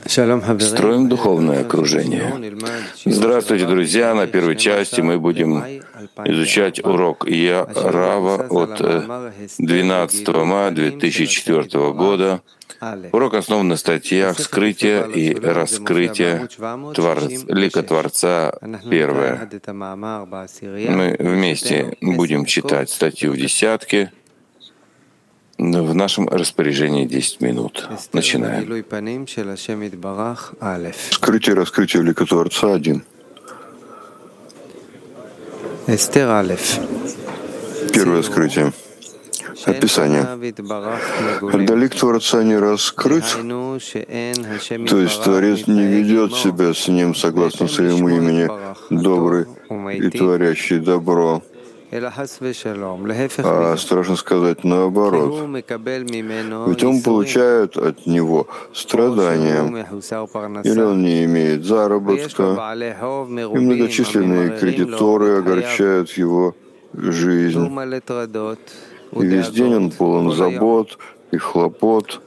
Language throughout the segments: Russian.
Строим духовное окружение. Здравствуйте, друзья! На первой части мы будем изучать урок Рава от 12 мая 2004 года. Урок основан на статьях «Скрытие и раскрытие лика Творца» первое. Мы вместе будем читать статью в десятке. В нашем распоряжении 10 минут. Начинаем. Скрытие и раскрытие лика Творца 1. Первое скрытие. Описание. Когда лик Творца не раскрыт, то есть Творец не ведет себя с ним согласно своему имени, добрый и творящий добро, а страшно сказать наоборот. Ведь он получает от него страдания, или он не имеет заработка, и многочисленные кредиторы огорчают его жизнь. И весь день он полон забот и хлопот,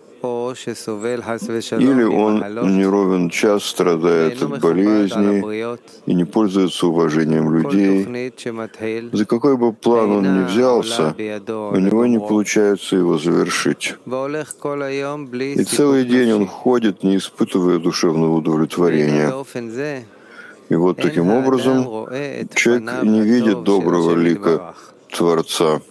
или он неровен час страдает от болезней и не пользуется уважением людей. За какой бы план он ни взялся, у него не получается его завершить. И целый день он ходит, не испытывая душевного удовлетворения. И вот таким образом человек не видит доброго лика Творца.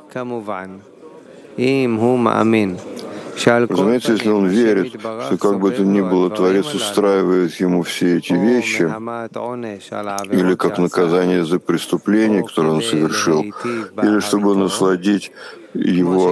Разумеется, если он верит, что как бы то ни было, Творец устраивает ему все эти вещи, или как наказание за преступление, которое он совершил, или чтобы насладить его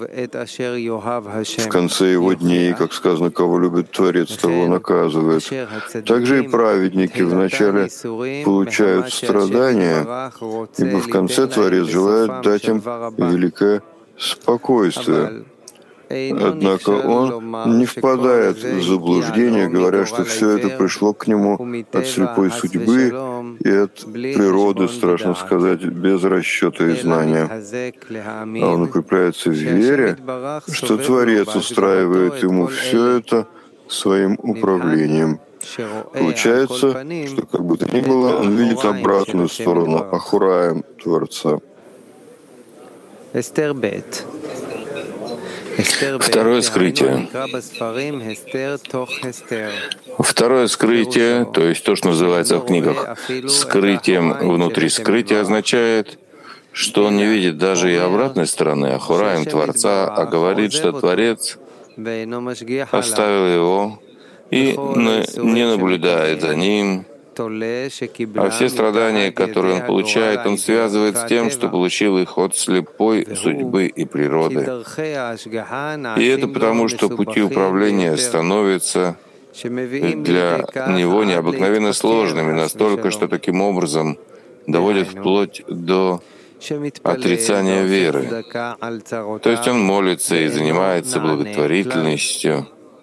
в конце его дней, как сказано, кого любит Творец, того наказывает. Также и праведники вначале получают страдания, ибо в конце Творец желает дать им великое спокойствие. Однако он не впадает в заблуждение, говоря, что все это пришло к нему от слепой судьбы и от природы, страшно сказать, без расчета и знания. А он укрепляется в вере, что Творец устраивает ему все это своим управлением. Получается, что как бы то ни было, он видит обратную сторону Ахураем Творца. Второе скрытие. Второе скрытие, то есть то, что называется в книгах скрытием внутри скрытия, означает, что он не видит даже и обратной стороны Ахураем Творца, а говорит, что Творец оставил его и не наблюдает за ним. А все страдания, которые он получает, он связывает с тем, что получил их от слепой судьбы и природы. И это потому, что пути управления становятся для него необыкновенно сложными, настолько, что таким образом доводят вплоть до отрицания веры. То есть он молится и занимается благотворительностью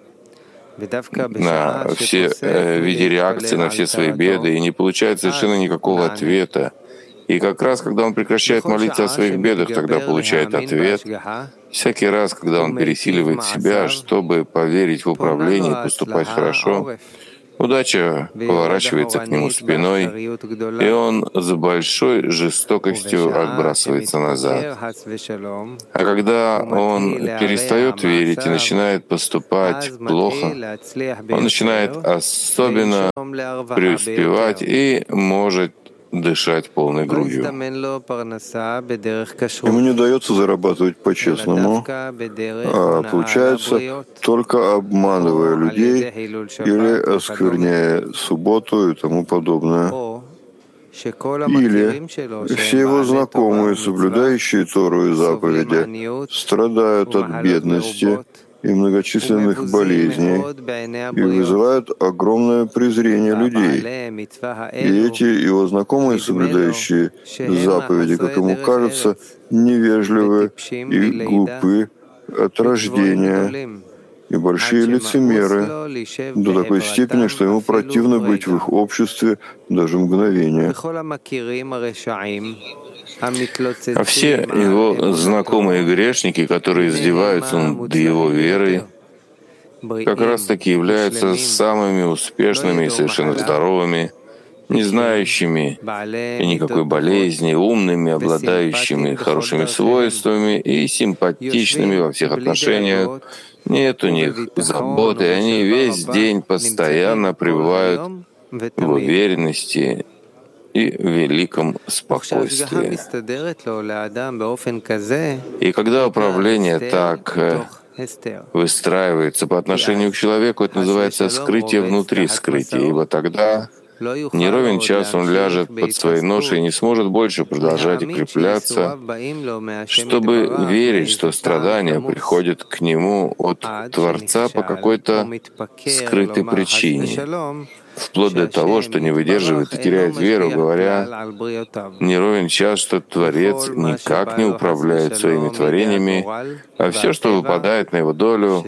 на все в виде реакции на все свои беды и не получает совершенно никакого ответа. И как раз, когда он прекращает молиться о своих бедах, тогда получает ответ. Всякий раз, когда он пересиливает себя, чтобы поверить в управление и поступать хорошо, удача поворачивается к нему спиной, и он с большой жестокостью отбрасывается назад. А когда он перестает верить и начинает поступать плохо, он начинает особенно преуспевать и может дышать полной грудью. Ему не удается зарабатывать по-честному, а получается только обманывая людей или оскверняя субботу и тому подобное. Или все его знакомые, соблюдающие Тору и заповеди, страдают от бедности и многочисленных болезней и вызывают огромное презрение людей. И эти его знакомые, соблюдающие заповеди, как ему кажется, невежливы и глупы от рождения, и большие лицемеры до такой степени, что ему противно быть в их обществе даже мгновение. А все его знакомые грешники, которые издеваются над его верой, как раз-таки являются самыми успешными и совершенно здоровыми, не знающими и никакой болезни, умными, обладающими хорошими свойствами и симпатичными во всех отношениях. Нет у них заботы, они весь день постоянно пребывают в уверенности и великом спокойствии. И когда управление так выстраивается по отношению к человеку, это называется скрытие внутри скрытия, ибо тогда не ровен час он ляжет под своей ношей и не сможет больше продолжать укрепляться, чтобы верить, что страдания приходят к нему от Творца по какой-то скрытой причине, вплоть до того, что не выдерживает и теряет веру, говоря, не ровен час, что Творец никак не управляет своими творениями, а все, что выпадает на его долю,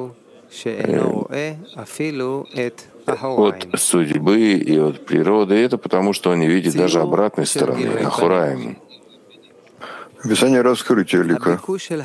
от судьбы и от природы, это потому, что он не видит даже обратной стороны, Ахураим. Описание раскрытия лика.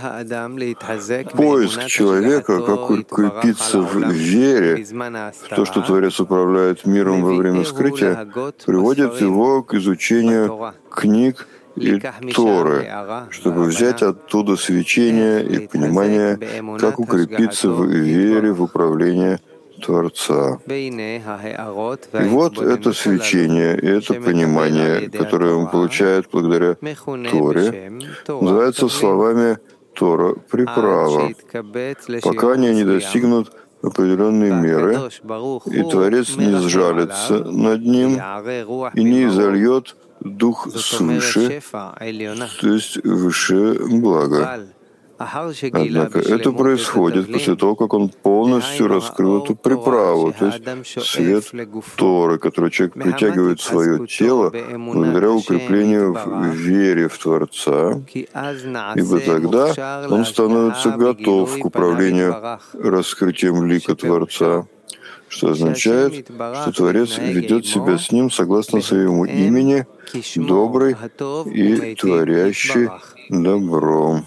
Поиск человека, как укрепиться в вере, в то, что Творец управляет миром во время скрытия, приводит его к изучению книг и Торы, чтобы взять оттуда свечение и понимание, как укрепиться в вере в управление Творца. И вот это свечение и это понимание, которое он получает благодаря Торе, называется словами Тора приправа, пока они не достигнут определенной меры, и Творец не сжалится над ним и не изольет дух свыше, то есть выше блага. Однако это происходит после того, как он полностью раскрыл эту приправу, то есть свет Торы, который человек притягивает в свое тело благодаря укреплению в вере в Творца, ибо тогда он становится готов к управлению раскрытием лика Творца, что означает, что Творец ведет себя с ним согласно своему имени, добрый и творящий добро.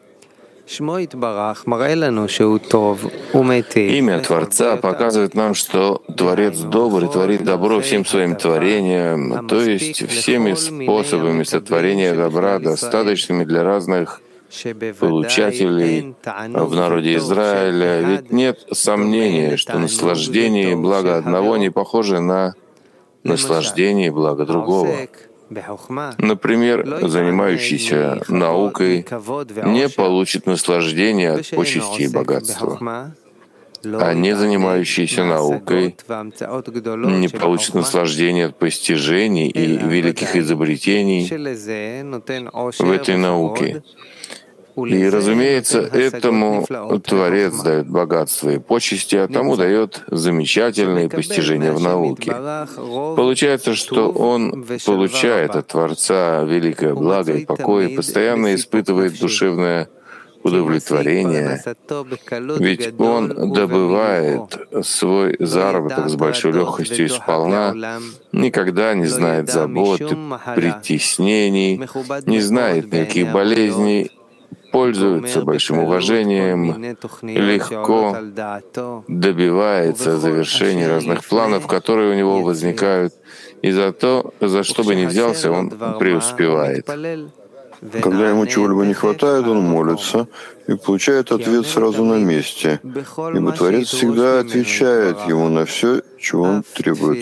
Имя Творца показывает нам, что Творец добрый, творит добро всем своим творением, то есть всеми способами сотворения добра, достаточными для разных получателей в народе Израиля. Ведь нет сомнения, что наслаждение и благо одного не похоже на наслаждение и благо другого. Например, занимающийся наукой не получит наслаждения от почести и богатства, а не занимающийся наукой не получит наслаждения от постижений и великих изобретений в этой науке. И, разумеется, этому Творец дает богатство и почести, а тому дает замечательные постижения в науке. Получается, что он получает от Творца великое благо и покой, и постоянно испытывает душевное удовлетворение, ведь он добывает свой заработок с большой легкостью и сполна, никогда не знает забот и притеснений, не знает никаких болезней, пользуется большим уважением, легко добивается завершения разных планов, которые у него возникают, и за то, за что бы ни взялся, он преуспевает. Когда ему чего-либо не хватает, он молится и получает ответ сразу на месте, ибо Творец всегда отвечает ему на все, чего он требует.